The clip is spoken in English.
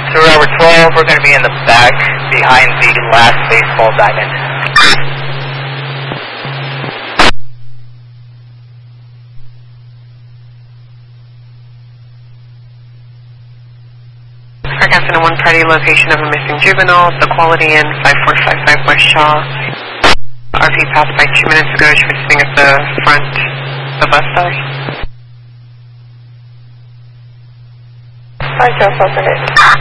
So Robert 12, we're going to be in the back behind the last baseball diamond. Forecasting a 1 party location of a missing juvenile, the Quality Inn, 5455 West Shaw. RV passed by 2 minutes ago. She was sitting at the front of us side. I just opened it.